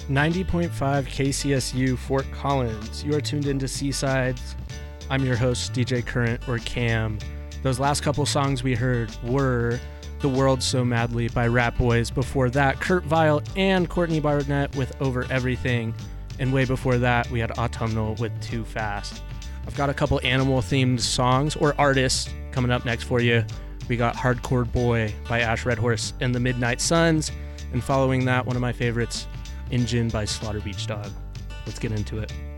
90.5 KCSU Fort Collins. You are tuned into Seasides. I'm your host, DJ Current, or Cam. Those last couple songs we heard were The World So Madly by Rat Boys. Before that, Kurt Vile and Courtney Barnett with Over Everything. And way before that, we had Autumnal with Too Fast. I've got a couple animal-themed songs or artists coming up next for you. We got Hardcore Boy by Ash Redhorse and the Midnight Suns. And following that, one of my favorites, Engine by Slaughter Beach Dog. Let's get into it.